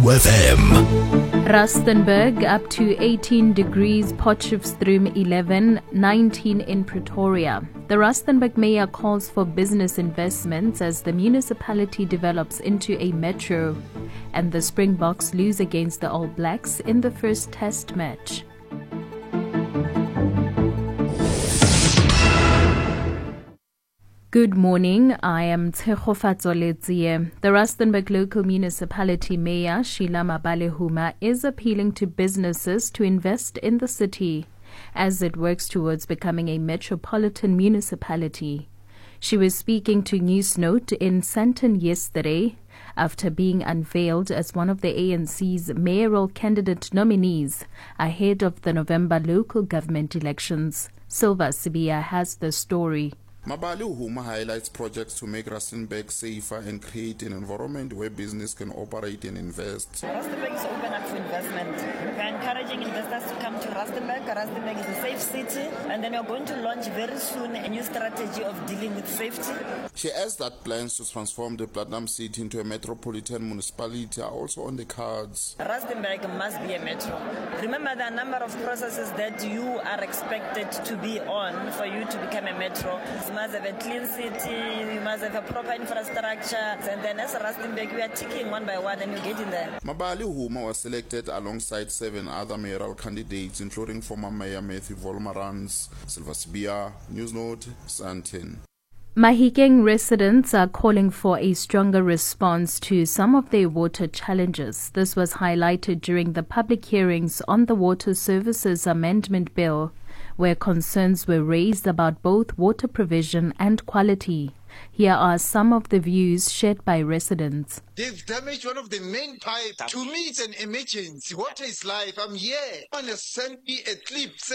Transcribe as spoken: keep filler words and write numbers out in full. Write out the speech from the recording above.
F M. Rustenburg up to eighteen degrees, Potchefstroom eleven, nineteen in Pretoria. The Rustenburg mayor calls for business investments as the municipality develops into a metro. And the Springboks lose against the All Blacks in the first test match. Good morning, I am Tshegofatso Letsie. The Rustenburg local municipality mayor, Sheila Mabalehuma, is appealing to businesses to invest in the city as it works towards becoming a metropolitan municipality. She was speaking to Newsnote in Sandton yesterday after being unveiled as one of the A N C's mayoral candidate nominees ahead of the November local government elections. Silva Sibia has the story. Mabalehuma highlights projects to make Rustenburg safer and create an environment where business can operate and invest. Rustenburg is open up for investment. We are encouraging investors to come to Rustenburg. Rustenburg is a safe city, and then we are going to launch very soon a new strategy of dealing with safety. She adds that plans to transform the Platinum City into a metropolitan municipality are also on the cards. Rustenburg must be a metro. Remember, there are a number of processes that you are expected to be on for you to become a metro. You must have a clean city, you must have a proper infrastructure, and then as Rustenburg, we are ticking one by one and you get in there. Mabalehuma was selected alongside seven other mayoral candidates, including former Mayor Matthew Volmarans. Silva Sibia, Newsnote, Sandton. Mahikeng residents are calling for a stronger response to some of their water challenges. This was highlighted during the public hearings on the Water Services Amendment Bill, where concerns were raised about both water provision and quality. Here are some of the views shared by residents. They've damaged one of the main pipes. To me, it's an emergency. Water is life. I'm here. Someone has sent me a clip